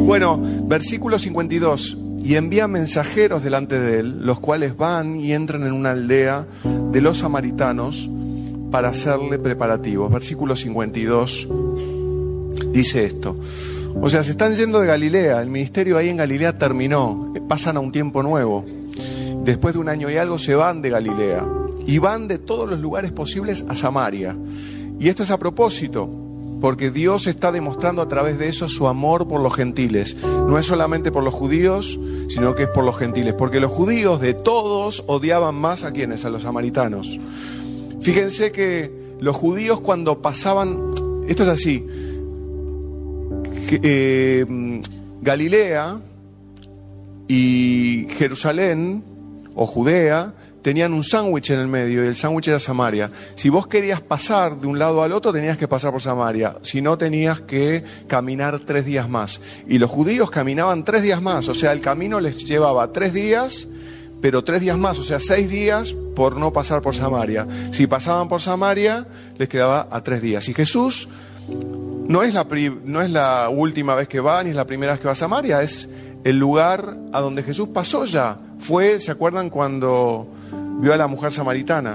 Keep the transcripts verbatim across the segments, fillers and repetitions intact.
Bueno, versículo cincuenta y dos. Y envía mensajeros delante de él, los cuales van y entran en una aldea de los samaritanos para hacerle preparativos. Versículo cincuenta y dos dice esto. O sea, se están yendo de Galilea, el ministerio ahí en Galilea terminó, pasan a un tiempo nuevo. Después de un año y algo se van de Galilea y van de todos los lugares posibles a Samaria. Y esto es a propósito, porque Dios está demostrando a través de eso su amor por los gentiles. No es solamente por los judíos, sino que es por los gentiles. Porque los judíos de todos odiaban más a quienes, a los samaritanos. Fíjense que los judíos cuando pasaban, esto es así, que, eh, Galilea y Jerusalén o Judea tenían un sándwich en el medio y el sándwich era Samaria. Si vos querías pasar de un lado al otro tenías que pasar por Samaria, si no tenías que caminar tres días más. Y los judíos caminaban tres días más, o sea, el camino les llevaba tres días, pero tres días más, o sea, seis días por no pasar por Samaria. Si pasaban por Samaria, les quedaba a tres días. Y Jesús no es la, pri- no es la última vez que va, ni es la primera vez que va a Samaria, es el lugar a donde Jesús pasó ya. Fue, ¿se acuerdan cuando vio a la mujer samaritana?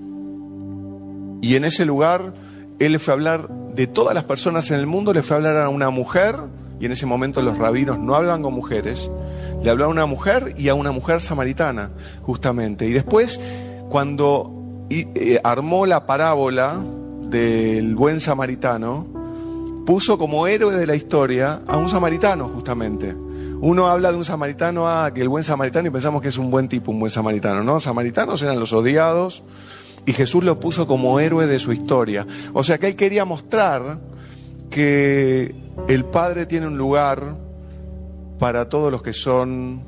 Y en ese lugar, él le fue a hablar de todas las personas en el mundo, le fue a hablar a una mujer, y en ese momento los rabinos no hablan con mujeres, le habló a una mujer y a una mujer samaritana, justamente. Y después, cuando eh, armó la parábola del buen samaritano, puso como héroe de la historia a un samaritano, justamente. Uno habla de un samaritano, ah, que el buen samaritano, y pensamos que es un buen tipo, un buen samaritano. No, samaritanos eran los odiados, y Jesús lo puso como héroe de su historia. O sea que él quería mostrar que el Padre tiene un lugar para todos los que son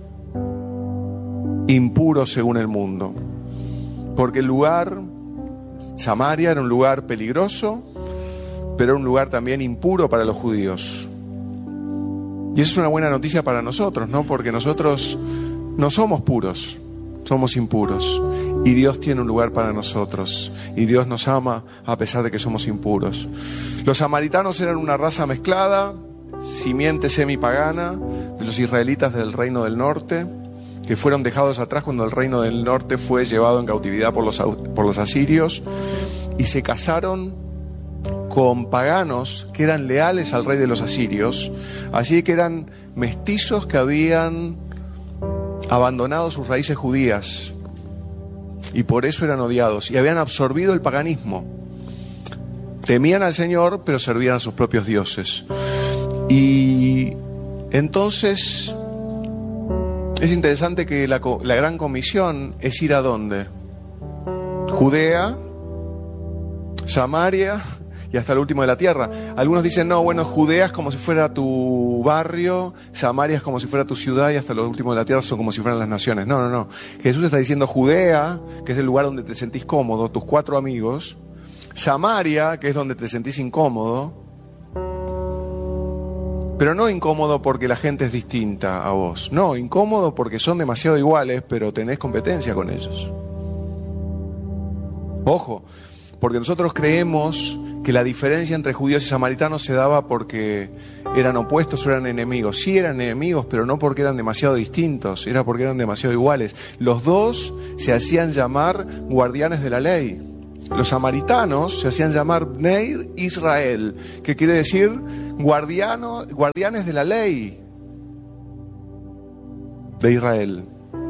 impuros según el mundo. Porque el lugar, Samaria, era un lugar peligroso, pero era un lugar también impuro para los judíos. Y eso es una buena noticia para nosotros, ¿no? Porque nosotros no somos puros, somos impuros. Y Dios tiene un lugar para nosotros. Y Dios nos ama a pesar de que somos impuros. Los samaritanos eran una raza mezclada, simiente semipagana, de los israelitas del reino del norte, que fueron dejados atrás cuando el reino del norte fue llevado en cautividad por los, por los asirios. Y se casaron con paganos que eran leales al rey de los asirios, así que eran mestizos que habían abandonado sus raíces judías y por eso eran odiados y habían absorbido el paganismo. Temían al Señor, pero servían a sus propios dioses. Y entonces es interesante que la, la gran comisión es ir a ¿dónde? Judea, Samaria y hasta el último de la tierra. Algunos dicen, no, bueno, Judea es como si fuera tu barrio, Samaria es como si fuera tu ciudad y hasta los últimos de la tierra son como si fueran las naciones. No, no, no. Jesús está diciendo Judea, que es el lugar donde te sentís cómodo, tus cuatro amigos. Samaria, que es donde te sentís incómodo. Pero no incómodo porque la gente es distinta a vos. No, incómodo porque son demasiado iguales, pero tenés competencia con ellos. Ojo, porque nosotros creemos que la diferencia entre judíos y samaritanos se daba porque eran opuestos o eran enemigos. Sí eran enemigos, pero no porque eran demasiado distintos, era porque eran demasiado iguales. Los dos se hacían llamar guardianes de la ley. Los samaritanos se hacían llamar Bnei Israel, que quiere decir guardiano, guardianes de la ley de Israel.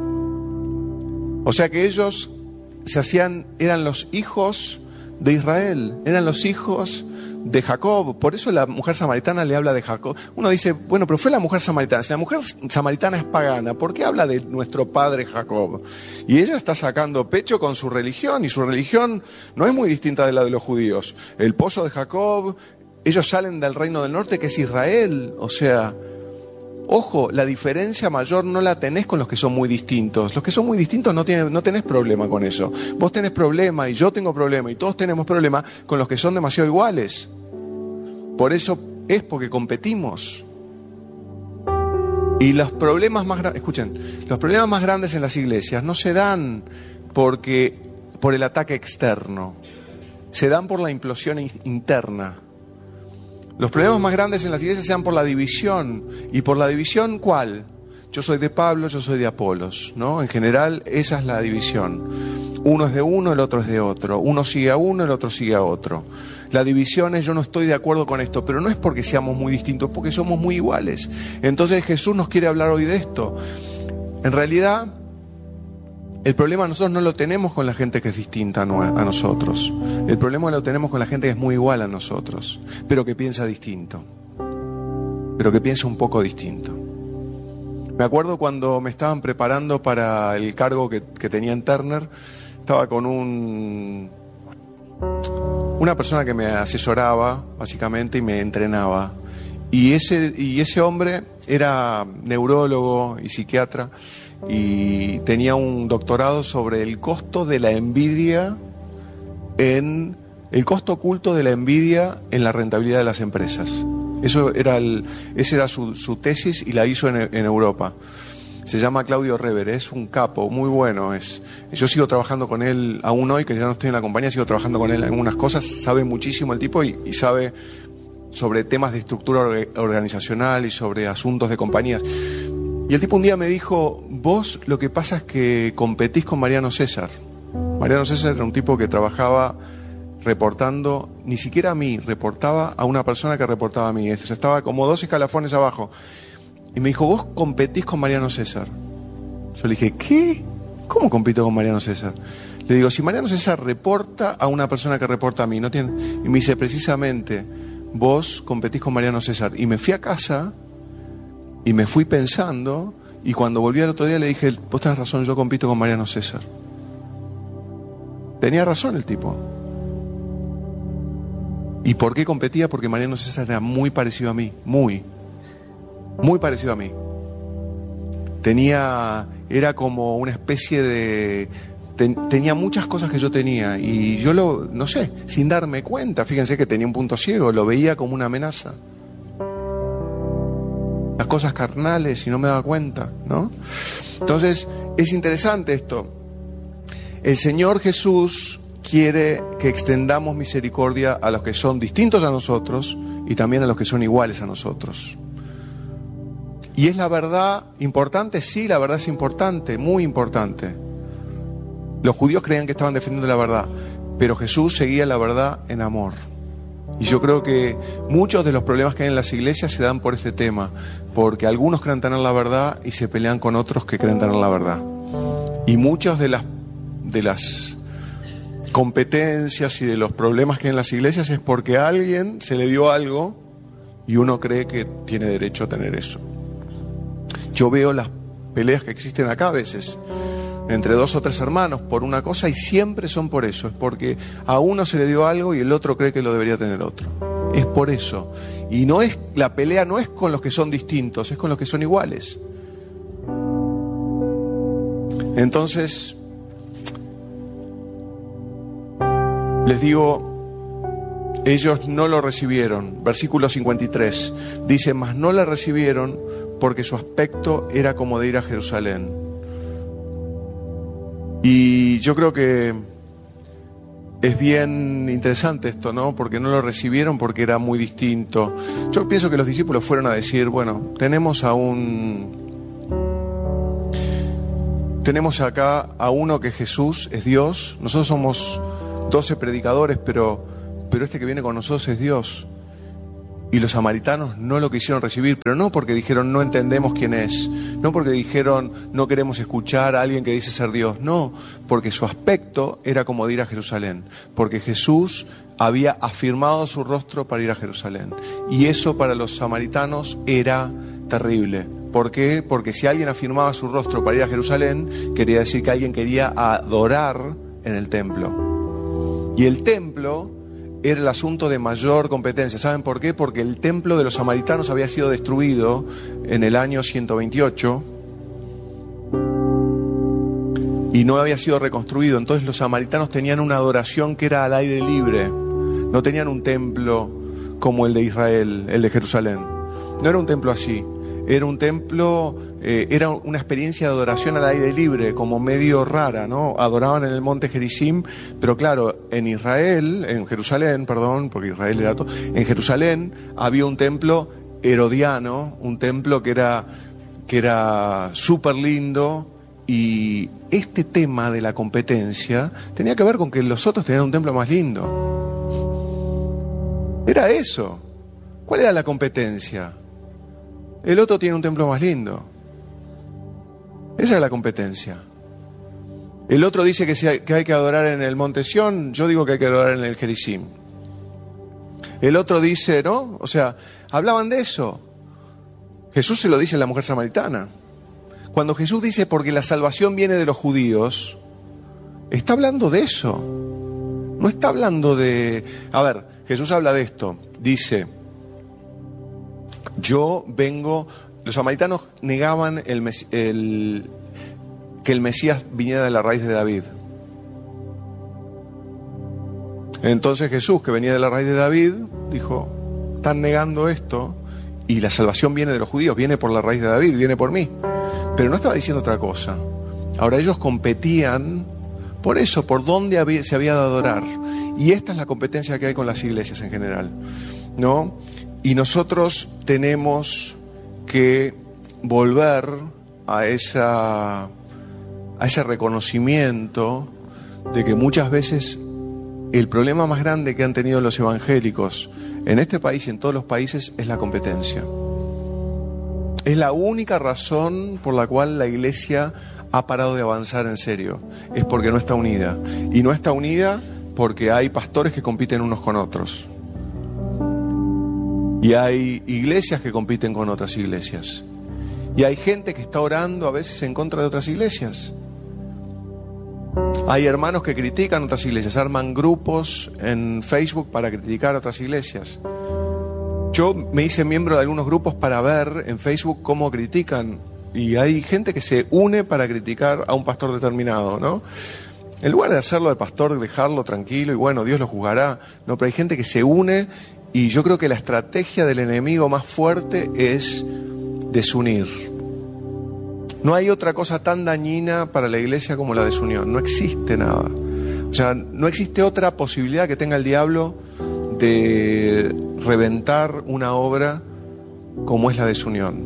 O sea que ellos se hacían, eran los hijos de Israel, eran los hijos de Jacob. Por eso la mujer samaritana le habla de Jacob. Uno dice, bueno, pero fue la mujer samaritana. Si la mujer samaritana es pagana, ¿por qué habla de nuestro padre Jacob? Y ella está sacando pecho con su religión, y su religión no es muy distinta de la de los judíos. El pozo de Jacob, ellos salen del reino del norte, que es Israel. O sea, ojo, la diferencia mayor no la tenés con los que son muy distintos. Los que son muy distintos no, tienen, no tenés problema con eso. Vos tenés problema y yo tengo problema y todos tenemos problema con los que son demasiado iguales. Por eso es porque competimos. Y los problemas más grandes, escuchen, los problemas más grandes en las iglesias no se dan porque, por el ataque externo. Se dan por la implosión interna. Los problemas más grandes en las iglesias se dan por la división. ¿Y por la división cuál? Yo soy de Pablo, yo soy de Apolos, ¿no? En general, esa es la división. Uno es de uno, el otro es de otro. Uno sigue a uno, el otro sigue a otro. La división es: yo no estoy de acuerdo con esto, pero no es porque seamos muy distintos, es porque somos muy iguales. Entonces Jesús nos quiere hablar hoy de esto. En realidad, el problema nosotros no lo tenemos con la gente que es distinta a nosotros. El problema lo tenemos con la gente que es muy igual a nosotros, pero que piensa distinto. Pero que piensa un poco distinto. Me acuerdo cuando me estaban preparando para el cargo que, que tenía en Turner, estaba con un... una persona que me asesoraba, básicamente, y me entrenaba. Y ese, y ese hombre era neurólogo y psiquiatra y tenía un doctorado sobre el costo de la envidia en... el costo oculto de la envidia en la rentabilidad de las empresas. Eso era el, esa era su, su tesis y la hizo en, en Europa. Se llama Claudio Reber, es un capo, muy bueno. Es. Yo sigo trabajando con él aún hoy, que ya no estoy en la compañía, sigo trabajando con él en algunas cosas. Sabe muchísimo el tipo y, y sabe sobre temas de estructura organizacional y sobre asuntos de compañías. Y el tipo un día me dijo: vos lo que pasa es que competís con Mariano César. Mariano César era un tipo que trabajaba reportando, ni siquiera a mí, reportaba a una persona que reportaba a mí. Estaba como dos escalafones abajo. Y me dijo: vos competís con Mariano César. Yo le dije: ¿qué? ¿Cómo compito con Mariano César? Le digo: si Mariano César reporta a una persona que reporta a mí, ¿no tiene? Y me dice: precisamente, vos competís con Mariano César. Y me fui a casa y me fui pensando, y cuando volví al otro día le dije: vos tenés razón, yo compito con Mariano César. Tenía razón el tipo. ¿Y por qué competía? Porque Mariano César era muy parecido a mí, muy, muy parecido a mí. Tenía, era como una especie de, ten, tenía muchas cosas que yo tenía y yo lo, no sé, sin darme cuenta, fíjense que tenía un punto ciego, lo veía como una amenaza. Las cosas carnales y no me daba cuenta, ¿no? Entonces, es interesante esto. El Señor Jesús quiere que extendamos misericordia a los que son distintos a nosotros y también a los que son iguales a nosotros. ¿Y es la verdad importante? Sí, la verdad es importante, muy importante. Los judíos creían que estaban defendiendo la verdad, pero Jesús seguía la verdad en amor. Y yo creo que muchos de los problemas que hay en las iglesias se dan por este tema, porque algunos creen tener la verdad y se pelean con otros que creen tener la verdad. Y muchas de las, de las competencias y de los problemas que hay en las iglesias es porque a alguien se le dio algo y uno cree que tiene derecho a tener eso. Yo veo las peleas que existen acá a veces entre dos o tres hermanos por una cosa y siempre son por eso, es porque a uno se le dio algo y el otro cree que lo debería tener otro. Es por eso. Y no es, la pelea no es con los que son distintos, es con los que son iguales. Entonces, les digo, ellos no lo recibieron. Versículo cincuenta y tres dice: mas no la recibieron porque su aspecto era como de ir a Jerusalén. Y yo creo que es bien interesante esto, ¿no? Porque no lo recibieron porque era muy distinto. Yo pienso que los discípulos fueron a decir: bueno, tenemos a un... Tenemos acá a uno que Jesús es Dios. Nosotros somos doce predicadores, pero, pero este que viene con nosotros es Dios. Y los samaritanos no lo quisieron recibir, pero no porque dijeron no entendemos quién es, no porque dijeron no queremos escuchar a alguien que dice ser Dios, no, porque su aspecto era como de ir a Jerusalén, porque Jesús había afirmado su rostro para ir a Jerusalén. Y eso para los samaritanos era terrible. ¿Por qué? Porque si alguien afirmaba su rostro para ir a Jerusalén, quería decir que alguien quería adorar en el templo. Y el templo era el asunto de mayor competencia. ¿Saben por qué? Porque el templo de los samaritanos había sido destruido en el año ciento veintiocho y no había sido reconstruido. Entonces los samaritanos tenían una adoración que era al aire libre. No tenían un templo como el de Israel, el de Jerusalén. No era un templo así. Era un templo, eh, era una experiencia de adoración al aire libre, como medio rara, ¿no? Adoraban en el monte Gerizim, pero claro, en Israel, en Jerusalén, perdón, porque Israel era todo, en Jerusalén había un templo herodiano, un templo que era, que era súper lindo, y este tema de la competencia tenía que ver con que los otros tenían un templo más lindo. Era eso. ¿Cuál era la competencia? El otro tiene un templo más lindo. Esa era la competencia. El otro dice que, si hay, que hay que adorar en el monte Sión, yo digo que hay que adorar en el Gerizim. El otro dice, ¿no? O sea, hablaban de eso. Jesús se lo dice a la mujer samaritana. Cuando Jesús dice porque la salvación viene de los judíos, está hablando de eso. No está hablando de... A ver, Jesús habla de esto. Dice, yo vengo... Los samaritanos negaban el, el, que el Mesías viniera de la raíz de David. Entonces Jesús, que venía de la raíz de David, dijo, están negando esto y la salvación viene de los judíos, viene por la raíz de David, viene por mí. Pero no estaba diciendo otra cosa. Ahora ellos competían por eso, por dónde había, se había de adorar. Y esta es la competencia que hay con las iglesias en general, ¿no? Y nosotros tenemos que volver a esa, a ese reconocimiento de que muchas veces el problema más grande que han tenido los evangélicos en este país y en todos los países es la competencia. Es la única razón por la cual la iglesia ha parado de avanzar en serio. Es porque no está unida. Y no está unida porque hay pastores que compiten unos con otros. Y hay iglesias que compiten con otras iglesias. Y hay gente que está orando a veces en contra de otras iglesias. Hay hermanos que critican otras iglesias, arman grupos en Facebook para criticar otras iglesias. Yo me hice miembro de algunos grupos para ver en Facebook cómo critican. Y hay gente que se une para criticar a un pastor determinado, ¿no? En lugar de hacerlo al pastor, dejarlo tranquilo y bueno, Dios lo juzgará. No, pero hay gente que se une y yo creo que la estrategia del enemigo más fuerte es desunir. No hay otra cosa tan dañina para la iglesia como la desunión. No existe nada. O sea, no existe otra posibilidad que tenga el diablo de reventar una obra como es la desunión.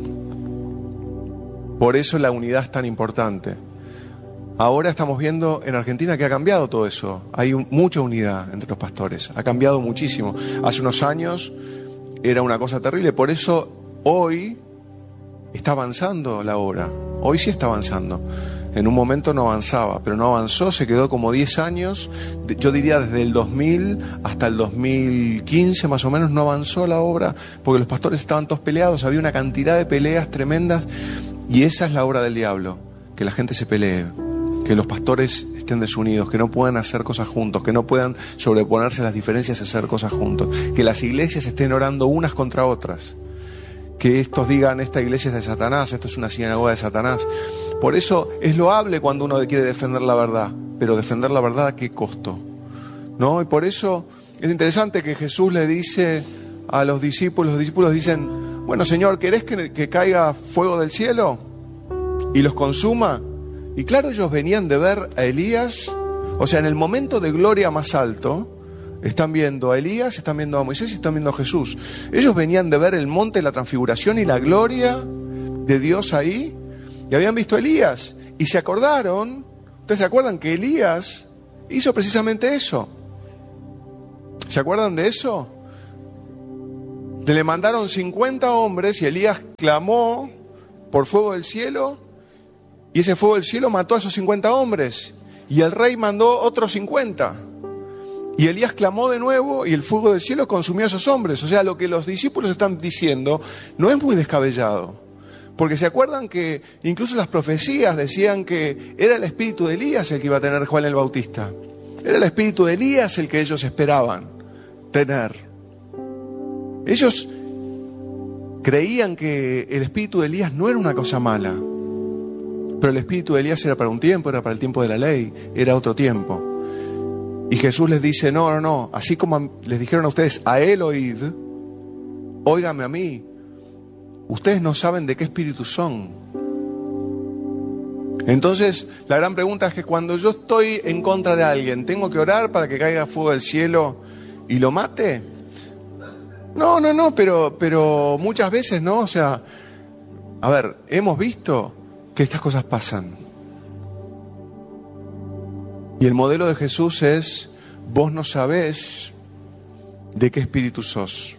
Por eso la unidad es tan importante. Ahora estamos viendo en Argentina que ha cambiado todo eso. Hay un, mucha unidad entre los pastores. Ha cambiado muchísimo. Hace unos años era una cosa terrible. Por eso hoy está avanzando la obra. Hoy sí está avanzando. En un momento no avanzaba, pero no avanzó, se quedó como diez años, yo diría desde el dos mil hasta el dos mil quince más o menos no avanzó la obra, porque los pastores estaban todos peleados, había una cantidad de peleas tremendas, y esa es la obra del diablo, que la gente se pelee, que los pastores estén desunidos, que no puedan hacer cosas juntos, que no puedan sobreponerse a las diferencias y hacer cosas juntos, que las iglesias estén orando unas contra otras, que estos digan esta iglesia es de Satanás, esto es una sinagoga de Satanás. Por eso es loable cuando uno quiere defender la verdad, pero defender la verdad ¿a qué costo? ¿No? Y por eso es interesante que Jesús le dice a los discípulos, los discípulos dicen, bueno Señor, ¿querés que, que caiga fuego del cielo y los consuma? Y claro, ellos venían de ver a Elías, o sea, en el momento de gloria más alto, están viendo a Elías, están viendo a Moisés y están viendo a Jesús. Ellos venían de ver el monte de la transfiguración y la gloria de Dios ahí, y habían visto a Elías, y se acordaron, ¿ustedes se acuerdan que Elías hizo precisamente eso? ¿Se acuerdan de eso? Le mandaron cincuenta hombres y Elías clamó por fuego del cielo, y ese fuego del cielo mató a esos cincuenta hombres, y el rey mandó otros cincuenta. Y Elías clamó de nuevo y el fuego del cielo consumió a esos hombres. O sea, lo que los discípulos están diciendo no es muy descabellado. Porque se acuerdan que incluso las profecías decían que era el espíritu de Elías el que iba a tener Juan el Bautista. Era el espíritu de Elías el que ellos esperaban tener. Ellos creían que el espíritu de Elías no era una cosa mala. Pero el espíritu de Elías era para un tiempo, era para el tiempo de la ley, era otro tiempo. Y Jesús les dice, no, no, no, así como les dijeron a ustedes, a él oíd, óigame a mí. Ustedes no saben de qué espíritu son. Entonces, la gran pregunta es que cuando yo estoy en contra de alguien, ¿tengo que orar para que caiga fuego del cielo y lo mate? No, no, no, pero, pero muchas veces, ¿no? O sea, a ver, hemos visto que estas cosas pasan. Y el modelo de Jesús es, vos no sabés de qué espíritu sos.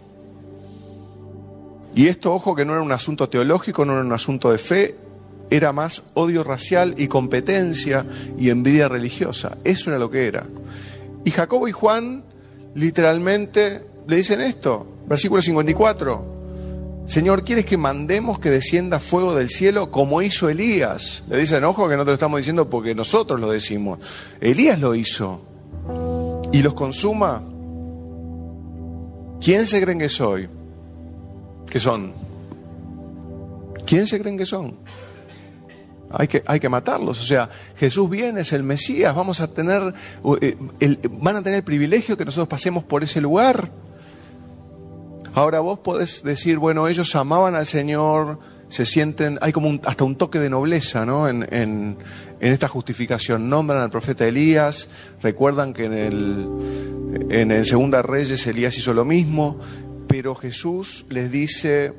Y esto, ojo, que no era un asunto teológico, no era un asunto de fe, era más odio racial y competencia y envidia religiosa. Eso era lo que era. Y Jacobo y Juan literalmente le dicen esto, versículo cincuenta y cuatro. Señor, ¿quieres que mandemos que descienda fuego del cielo como hizo Elías? Le dicen, ojo, que no te lo estamos diciendo porque nosotros lo decimos. Elías lo hizo. Y los consuma. ¿Quién se creen que soy? ¿Qué son? ¿Quién se creen que son? Hay que, hay que matarlos. O sea, Jesús viene, es el Mesías. Vamos a tener, eh, el, van a tener el privilegio que nosotros pasemos por ese lugar. Ahora vos podés decir, bueno, ellos amaban al Señor, se sienten, hay como un, hasta un toque de nobleza, ¿no? En, en, en esta justificación. Nombran al profeta Elías, recuerdan que en el, en el Segunda Reyes Elías hizo lo mismo, pero Jesús les dice,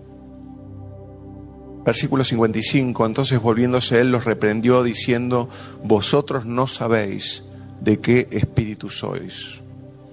versículo cincuenta y cinco, entonces volviéndose él los reprendió diciendo, vosotros no sabéis de qué espíritu sois.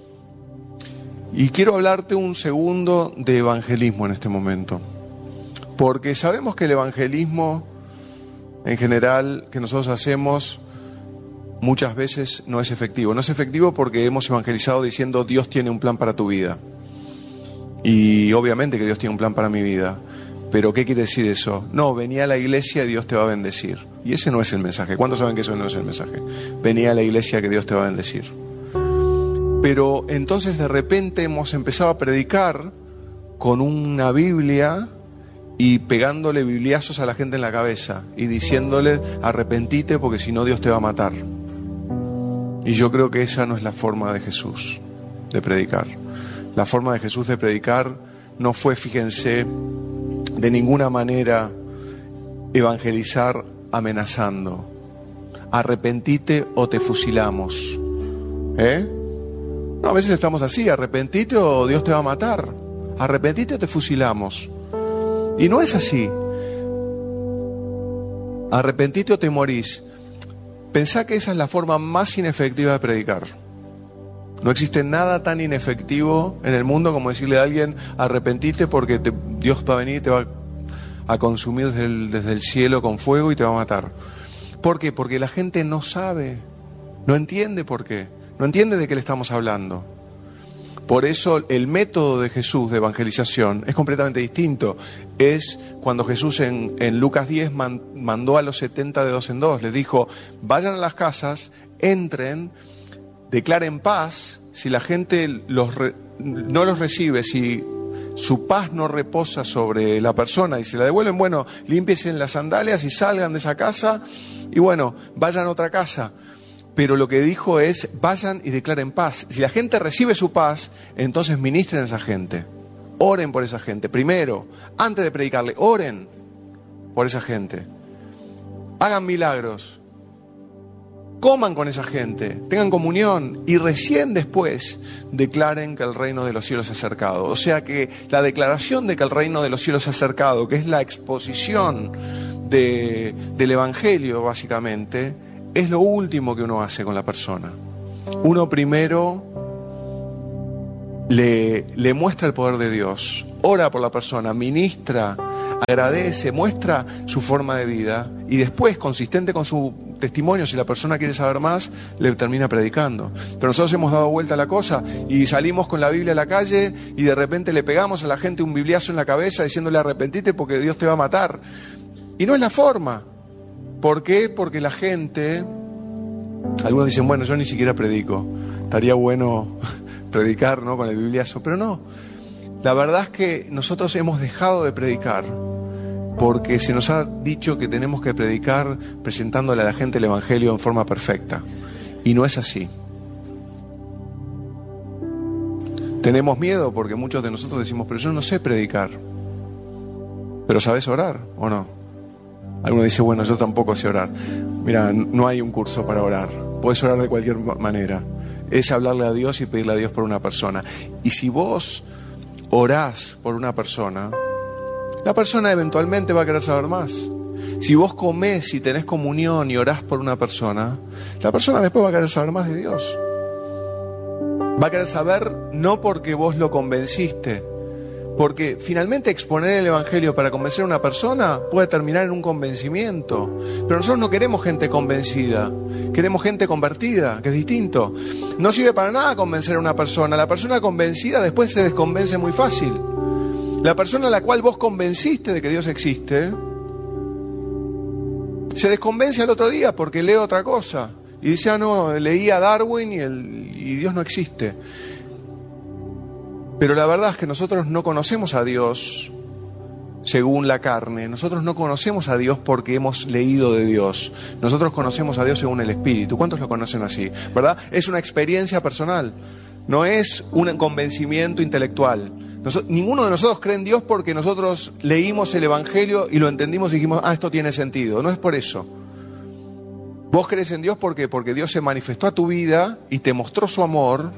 Y quiero hablarte un segundo de evangelismo en este momento, porque sabemos que el evangelismo en general que nosotros hacemos muchas veces no es efectivo. No es efectivo porque hemos evangelizado diciendo Dios tiene un plan para tu vida. Y obviamente que Dios tiene un plan para mi vida. Pero ¿qué quiere decir eso? No, vení a la iglesia y Dios te va a bendecir. Y ese no es el mensaje. ¿Cuántos saben que eso no es el mensaje? Vení a la iglesia que Dios te va a bendecir. Pero entonces de repente hemos empezado a predicar con una Biblia y pegándole bibliazos a la gente en la cabeza y diciéndole arrepentite porque si no Dios te va a matar. Y yo creo que esa no es la forma de Jesús de predicar. La forma de Jesús de predicar no fue, fíjense, de ninguna manera evangelizar amenazando. Arrepentite o te fusilamos. ¿Eh? No, a veces estamos así, arrepentite o Dios te va a matar. Arrepentite o te fusilamos. Y no es así. Arrepentite o te morís. Pensá que esa es la forma más inefectiva de predicar. No existe nada tan inefectivo en el mundo como decirle a alguien, arrepentite porque te, Dios va a venir y te va a consumir desde el, desde el cielo con fuego y te va a matar. ¿Por qué? Porque la gente no sabe, no entiende por qué, no entiende de qué le estamos hablando. Por eso el método de Jesús de evangelización es completamente distinto. Es cuando Jesús en, en Lucas diez man, mandó a los setenta de dos en dos, les dijo, vayan a las casas, entren, declaren paz. Si la gente los re, no los recibe, si su paz no reposa sobre la persona y se la devuelven, bueno, límpiense las sandalias y salgan de esa casa y bueno, vayan a otra casa. Pero lo que dijo es, vayan y declaren paz. Si la gente recibe su paz, entonces ministren a esa gente. Oren por esa gente. Primero, antes de predicarle, oren por esa gente. Hagan milagros. Coman con esa gente. Tengan comunión. Y recién después declaren que el reino de los cielos se ha acercado. O sea que la declaración de que el reino de los cielos se ha acercado, que es la exposición de, del evangelio básicamente, es lo último que uno hace con la persona. Uno primero le, le muestra el poder de Dios, ora por la persona, ministra, agradece, muestra su forma de vida y después, consistente con su testimonio, si la persona quiere saber más, le termina predicando. Pero nosotros hemos dado vuelta a la cosa y salimos con la Biblia a la calle y de repente le pegamos a la gente un bibliazo en la cabeza diciéndole arrepentite porque Dios te va a matar. Y no es la forma. ¿Por qué? Porque la gente, algunos dicen, bueno, yo ni siquiera predico, estaría bueno predicar, ¿no?, con el bibliazo, pero no. La verdad es que nosotros hemos dejado de predicar porque se nos ha dicho que tenemos que predicar presentándole a la gente el evangelio en forma perfecta, y no es así. Tenemos miedo porque muchos de nosotros decimos, pero yo no sé predicar. Pero ¿sabes orar o no? Alguno dice, bueno, yo tampoco sé orar. Mira, no hay un curso para orar. Puedes orar de cualquier manera. Es hablarle a Dios y pedirle a Dios por una persona. Y si vos orás por una persona, la persona eventualmente va a querer saber más. Si vos comés y tenés comunión y orás por una persona, la persona después va a querer saber más de Dios. Va a querer saber no porque vos lo convenciste, porque finalmente exponer el Evangelio para convencer a una persona puede terminar en un convencimiento. Pero nosotros no queremos gente convencida, queremos gente convertida, que es distinto. No sirve para nada convencer a una persona. La persona convencida después se desconvence muy fácil. La persona a la cual vos convenciste de que Dios existe, se desconvence al otro día porque lee otra cosa. Y dice, ah, no, leí a Darwin y, el, y Dios no existe. Pero la verdad es que nosotros no conocemos a Dios según la carne. Nosotros no conocemos a Dios porque hemos leído de Dios. Nosotros conocemos a Dios según el Espíritu. ¿Cuántos lo conocen así? ¿Verdad? Es una experiencia personal. No es un convencimiento intelectual. Nos, ninguno de nosotros cree en Dios porque nosotros leímos el Evangelio y lo entendimos y dijimos, ah, esto tiene sentido. No es por eso. Vos crees en Dios porque, porque Dios se manifestó a tu vida y te mostró su amor.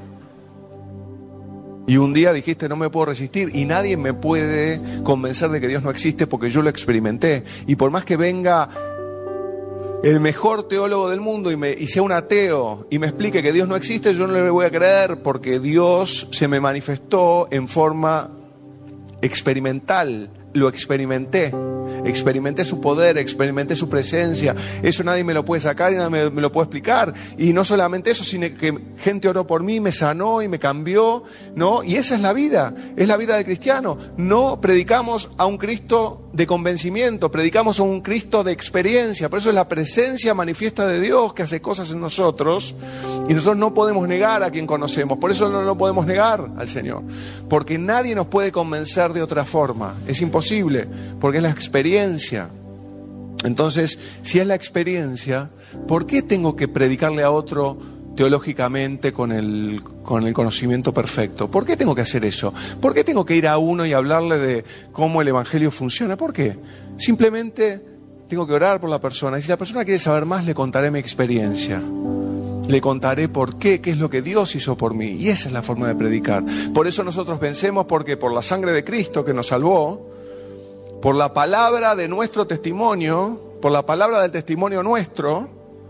Y un día dijiste, no me puedo resistir y nadie me puede convencer de que Dios no existe porque yo lo experimenté. Y por más que venga el mejor teólogo del mundo y, me, y sea un ateo y me explique que Dios no existe, yo no le voy a creer porque Dios se me manifestó en forma experimental. Lo experimenté. Experimenté su poder, experimenté su presencia. Eso nadie me lo puede sacar y nadie me, me lo puede explicar. Y no solamente eso, sino que gente oró por mí, me sanó y me cambió, ¿no? Y esa es la vida, es la vida del cristiano. No predicamos a un Cristo de convencimiento, predicamos a un Cristo de experiencia. Por eso es la presencia manifiesta de Dios que hace cosas en nosotros. Y nosotros no podemos negar a quien conocemos. Por eso no, no podemos negar al Señor. Porque nadie nos puede convencer de otra forma. Es imposible, porque es la experiencia. Entonces, si es la experiencia, ¿por qué tengo que predicarle a otro teológicamente con el, con el conocimiento perfecto? ¿Por qué tengo que hacer eso? ¿Por qué tengo que ir a uno y hablarle de cómo el Evangelio funciona? ¿Por qué? Simplemente tengo que orar por la persona. Y si la persona quiere saber más, le contaré mi experiencia. Le contaré por qué, qué es lo que Dios hizo por mí. Y esa es la forma de predicar. Por eso nosotros vencemos, porque por la sangre de Cristo que nos salvó, por la palabra de nuestro testimonio, por la palabra del testimonio nuestro,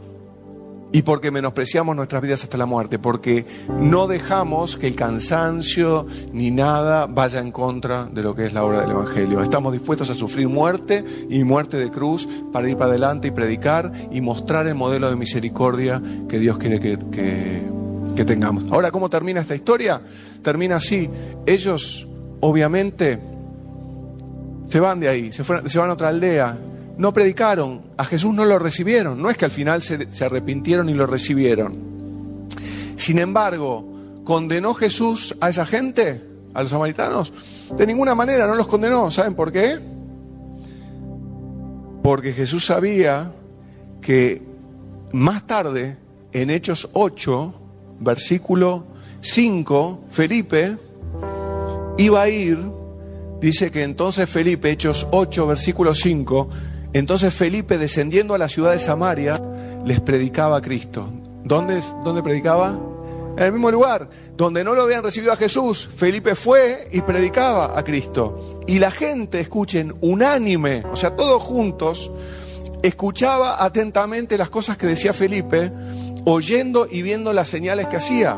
y porque menospreciamos nuestras vidas hasta la muerte, porque no dejamos que el cansancio ni nada vaya en contra de lo que es la obra del Evangelio. Estamos dispuestos a sufrir muerte y muerte de cruz para ir para adelante y predicar y mostrar el modelo de misericordia que Dios quiere que, que, que tengamos. Ahora, ¿cómo termina esta historia? Termina así. Ellos, obviamente, se van de ahí, se, fueron, se van a otra aldea, no predicaron, a Jesús no lo recibieron, no es que al final se, se arrepintieron y lo recibieron. Sin embargo, ¿condenó Jesús a esa gente, a los samaritanos? De ninguna manera, no los condenó. ¿Saben por qué? Porque Jesús sabía que más tarde, en Hechos ocho, versículo cinco, Felipe iba a ir. Dice que entonces Felipe, Hechos ocho, versículo cinco, entonces Felipe, descendiendo a la ciudad de Samaria, les predicaba a Cristo. ¿Dónde, dónde predicaba? En el mismo lugar. Donde no lo habían recibido a Jesús, Felipe fue y predicaba a Cristo. Y la gente, escuchen, unánime, o sea, todos juntos, escuchaba atentamente las cosas que decía Felipe, oyendo y viendo las señales que hacía.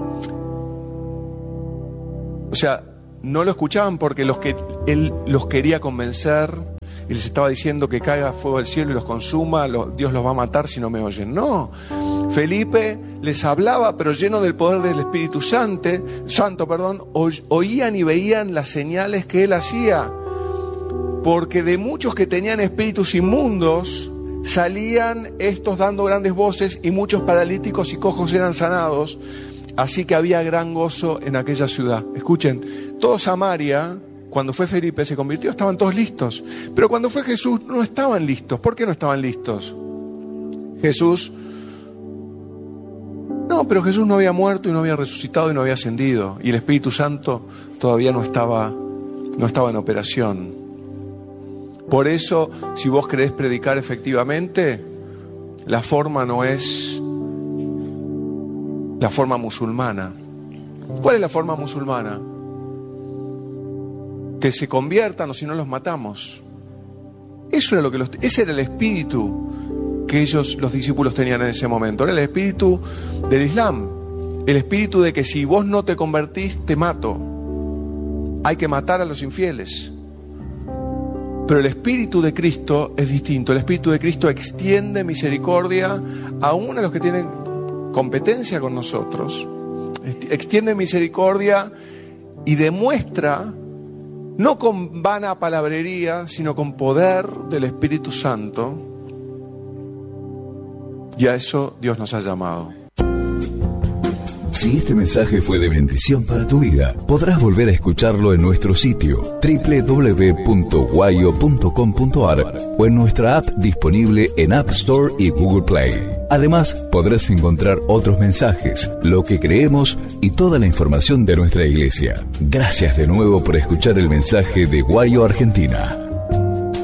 O sea, no lo escuchaban porque los que él los quería convencer y les estaba diciendo que caiga fuego del cielo y los consuma, lo, Dios los va a matar si no me oyen. No, Felipe les hablaba, pero lleno del poder del Espíritu Santo, Santo, perdón, oían y veían las señales que él hacía, porque de muchos que tenían espíritus inmundos salían estos dando grandes voces y muchos paralíticos y cojos eran sanados. Así que había gran gozo en aquella ciudad. Escuchen, todo Samaria, cuando fue Felipe, se convirtió, estaban todos listos. Pero cuando fue Jesús, no estaban listos. ¿Por qué no estaban listos? Jesús... No, pero Jesús no había muerto y no había resucitado y no había ascendido. Y el Espíritu Santo todavía no estaba, no estaba en operación. Por eso, si vos querés predicar efectivamente, la forma no es la forma musulmana. ¿Cuál es la forma musulmana? Que se conviertan o si no los matamos. Eso era lo que los, ese era el espíritu que ellos, los discípulos, tenían en ese momento. Era el espíritu del Islam. El espíritu de que si vos no te convertís, te mato. Hay que matar a los infieles. Pero el espíritu de Cristo es distinto. El espíritu de Cristo extiende misericordia aún a los que tienen competencia con nosotros. Extiende misericordia y demuestra, no con vana palabrería, sino con poder del Espíritu Santo. Y a eso Dios nos ha llamado. Si este mensaje fue de bendición para tu vida, podrás volver a escucharlo en nuestro sitio doble u doble u doble u punto guayo punto com punto a r o en nuestra app disponible en App Store y Google Play. Además, podrás encontrar otros mensajes, lo que creemos y toda la información de nuestra iglesia. Gracias de nuevo por escuchar el mensaje de Guayo Argentina.